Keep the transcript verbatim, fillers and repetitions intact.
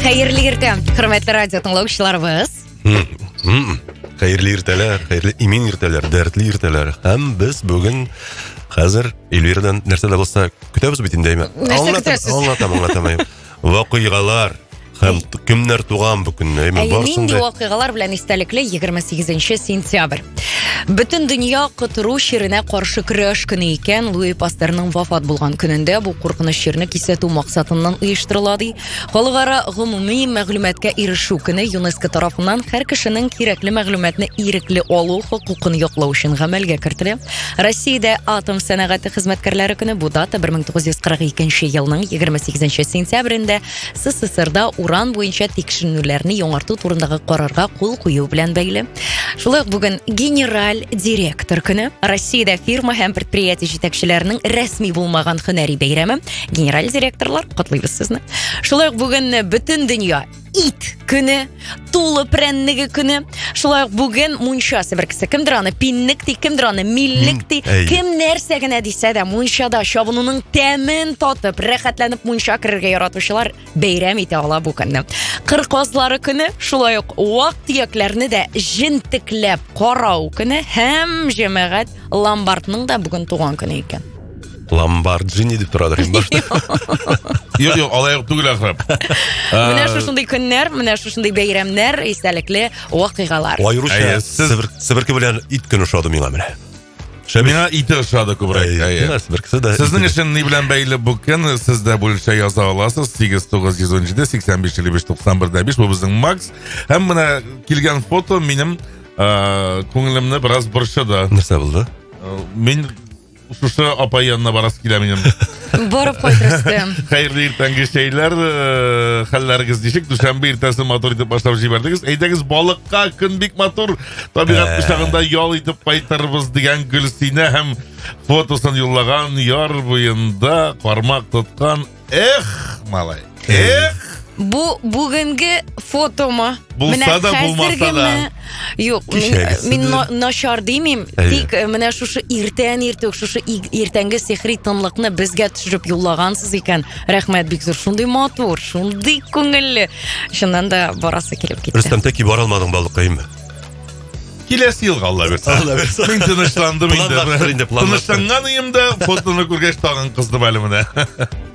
Хәерле иртә, хөрмәтле радио тыңлаучыларыбыз. Хәерле иртәләр, хәерле имен иртәләр, дәртле иртәләр. Һәм без бүген хәзер Эльвирадан нәрсә дә булса көтәбез бит инде. Нәрсә көтәсез? Аңлатам, аңлатам. Вакыйгалар һәм кемнәр туган бу көнне. Нинди вакыйгалар белән истәлекле егерме сигезенче сентябрь. Бөтен дөнья котыру чиренә каршы көрәш көне икән. Луи Пастерның вафат булган көнендә бу куркыныч чирне кисәтү максатыннан оештырыла ди. Халыкара гомуми мәгълүматкә ирешү көне ЮНЕСКО тарафыннан һәр кешенең кирәкле мәгълүматны ирекле алу хокукын яклау өчен гамәлгә кертелә. Россиядә атом сәнәгате хезмәткәрләре көне бу дата бер мең тугыз йөз кырык икенче елның егерме сигезенче сентябрендә СССРда уран буенча тикшерүләрне яңарту турындагы карарга кул кую белән бәйле. Шулай ук бүген генераль директор көне, Россиядә фирма һәм предприятие җитәкчеләренең рәсми булмаган һөнәри бәйрәме. Генераль директорлар, котлыйбыз сезне. Шулай ук бүген бөтен дөнья ит көне, тулы прәннеге көне. Шулай ук бүген мунчасы бер кесе кемдер аны пинник ди, кемдер аны милник ди, кем нәрсә генә дисә дә мунчада чабынуның тәмен татып, рәхәтләнеп мунча керергә яратучылар бәйрәм итә ала бу көнне. Кыр казлары көне, шулай ук вак-төякләрне дә җентекләп карау көне һәм җәмәгать ломбардның да бүген туган көне икән. Lamborghini дип торадыр инде башта. Юк, юк, алай ук түгел ахрап. Менә шушындый көннәр, менә шушындый бәйрәмнәр, истәлекле вакыйгалар. Айрыша Себерке белән ит көне ошады миңа менә. Миңа ите ошады күбрәк. Сезнең өчен ни белән бәйле бу көн, сез дә бүлешә яза аласыз. сигез тугыз йөз ун җиде сиксән биш илле биш туксан бер дә биш бу безнең Макс. Һәм менә килгән фото минем күңелемне бераз борчыды. Нәрсә булды? Мин шушы апай янына барасы килә минем. Барып кайтырсым. Хәерле иртәнге шәйләр, хәлләрегез ничек? Дүшәмбе иртәсе матур итеп башлап җибәрдегез. Әйдәгез балыкка, көн бик матур. Табигать кочагында ял итеп кайтырбыз дигән Гөлсинә һәм фотосын юллаган яр буенда кармак тоткан. Эх, малай. Эх. Бу бүгенге фотома. Булса да, булмаса да. Юк, мин начар димим. Тик менә шушы иртән иртүк, шушы иртәнге сихри тынлыкны безгә төшереп юллагансыз икән. Рәхмәт бик зур. Шундый матур, шундый күңелле. Шуннан да барасы килеп китте. Рөстәм, тәки бара алмадың балыкка инде. Киләсе елга Алла бирсә. Мин тынычландым инде. Тынычланган идем дә, фотоны күргәч тагын кыздым әле менә.